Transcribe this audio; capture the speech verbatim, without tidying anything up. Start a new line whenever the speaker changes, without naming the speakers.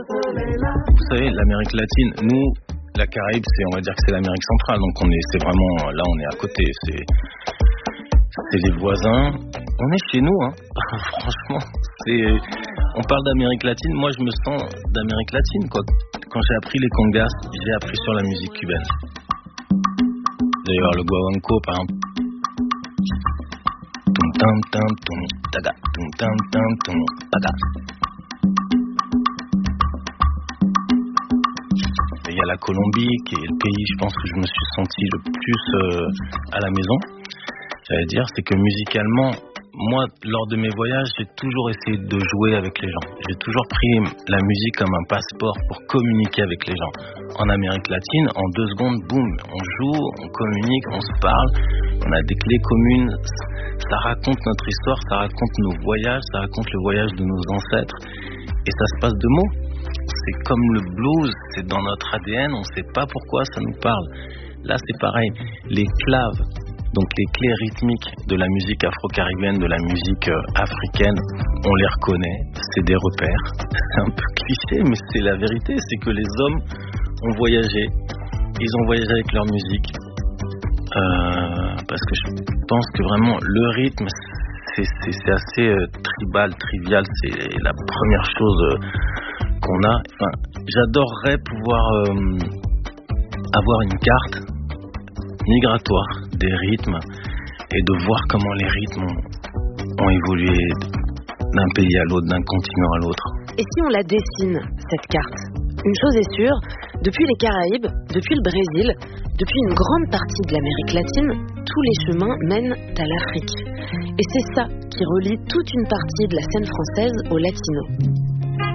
Vous savez, l'Amérique latine, nous, la Caraïbe, c'est, on va dire que c'est l'Amérique centrale, donc on est, c'est vraiment, là on est à côté, c'est, c'est les voisins, on est chez nous, hein. Franchement, c'est, on parle d'Amérique latine, moi je me sens d'Amérique latine, quoi. Quand j'ai appris les congas, j'ai appris sur la musique cubaine. D'ailleurs, le guaguancó, par exemple. Tum tam tam tum taga, tum tam tam tum taga. Il y a la Colombie, qui est le pays, je pense, que je me suis senti le plus euh, à la maison. J'allais dire, c'est que musicalement, moi, lors de mes voyages, j'ai toujours essayé de jouer avec les gens. J'ai toujours pris la musique comme un passeport pour communiquer avec les gens. En Amérique latine, en deux secondes, boum, on joue, on communique, on se parle, on a des clés communes. Ça raconte notre histoire, ça raconte nos voyages, ça raconte le voyage de nos ancêtres. Et ça se passe de mots. C'est comme le blues, c'est dans notre A D N, on ne sait pas pourquoi ça nous parle. Là, c'est pareil. Les claves, donc les clés rythmiques de la musique afro-caribéenne, de la musique euh, africaine, on les reconnaît, c'est des repères. C'est un peu cliché, mais c'est la vérité, c'est que les hommes ont voyagé, ils ont voyagé avec leur musique. Euh, parce que je pense que vraiment le rythme, c'est, c'est, c'est assez euh, tribal, trivial, c'est la première chose euh, qu'on a. Enfin, j'adorerais pouvoir euh, avoir une carte migratoire des rythmes et de voir comment les rythmes ont, ont évolué d'un pays à l'autre, d'un continent à l'autre.
Et si on la dessine, cette carte ? Une chose est sûre, depuis les Caraïbes, depuis le Brésil, depuis une grande partie de l'Amérique latine, tous les chemins mènent à l'Afrique. Et c'est ça qui relie toute une partie de la scène française au latino.